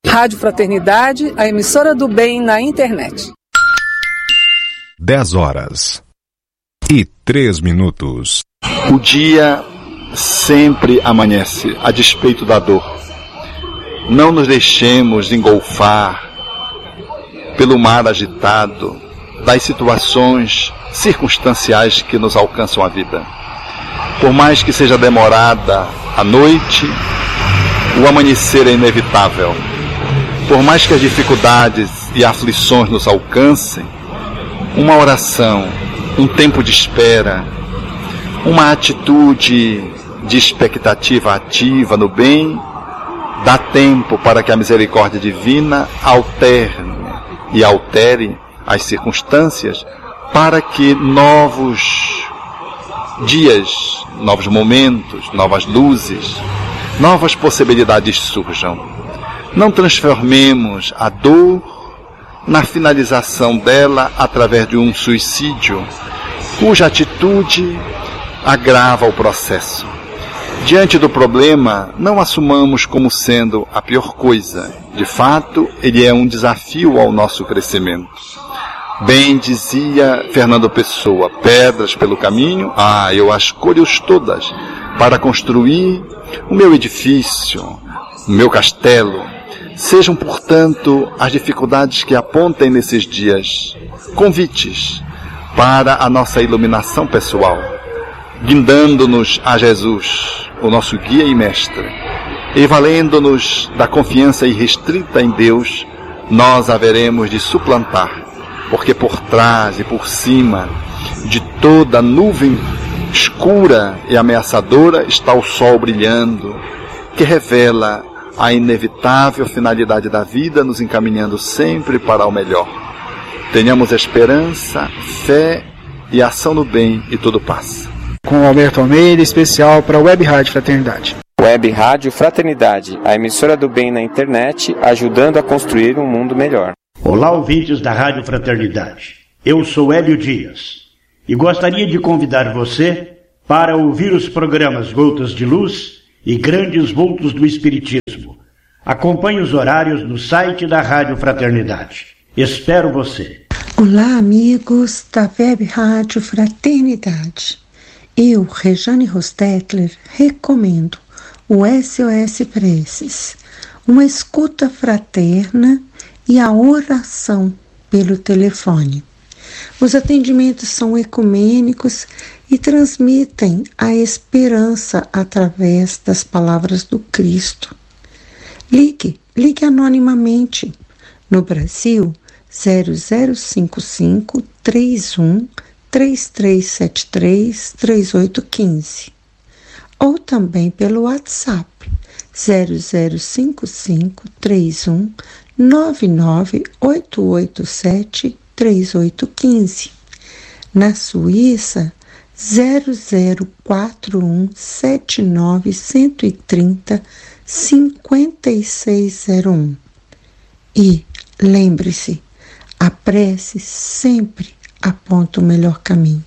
Rádio Fraternidade, a emissora do bem na internet. 10h03. O dia sempre amanhece, a despeito da dor. Não nos deixemos engolfar pelo mar agitado das situações circunstanciais que nos alcançam a vida. Por mais que seja demorada a noite, o amanhecer é inevitável. Por mais que as dificuldades e aflições nos alcancem, uma oração, um tempo de espera, uma atitude de expectativa ativa no bem, dá tempo para que a misericórdia divina altere as circunstâncias para que novos dias, novos momentos, novas luzes, novas possibilidades surjam. Não transformemos a dor na finalização dela através de um suicídio, cuja atitude agrava o processo. Diante do problema, não assumamos como sendo a pior coisa. De fato, ele é um desafio ao nosso crescimento. Bem dizia Fernando Pessoa, pedras pelo caminho, eu as colho todas para construir o meu edifício, o meu castelo. Sejam, portanto, as dificuldades que apontem nesses dias convites para a nossa iluminação pessoal, guindando-nos a Jesus, o nosso guia e mestre, e valendo-nos da confiança irrestrita em Deus, nós haveremos de suplantar, porque por trás e por cima de toda nuvem escura e ameaçadora está o sol brilhando, que revela a inevitável finalidade da vida, nos encaminhando sempre para o melhor. Tenhamos esperança, fé e ação no bem, e tudo passa. Com Alberto Almeida, especial para a Web Rádio Fraternidade. Web Rádio Fraternidade, a emissora do bem na internet, ajudando a construir um mundo melhor. Olá, ouvintes da Rádio Fraternidade. Eu sou Hélio Dias e gostaria de convidar você para ouvir os programas Gotas de Luz e Grandes Vultos do Espiritismo. Acompanhe os horários no site da Rádio Fraternidade. Espero você. Olá, amigos da Web Rádio Fraternidade. Eu, Rejane Rostetler, recomendo o SOS Preces, uma escuta fraterna e a oração pelo telefone. Os atendimentos são ecumênicos e transmitem a esperança através das palavras do Cristo. Ligue anonimamente. No Brasil, 0055 31 3373 3815. Ou também pelo WhatsApp 0055 31 99887 3815. Na Suíça, 0041 79 130 5601. E lembre-se, a prece sempre aponta o melhor caminho.